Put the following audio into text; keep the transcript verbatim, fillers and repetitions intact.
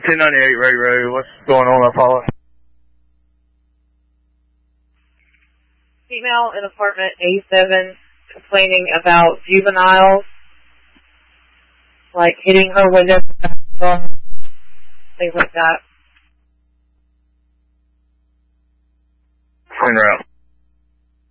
two ninety-eight Ray Road, what's going on, Apollo? Female in apartment A seven complaining about juveniles, like hitting her window, things like that. En route.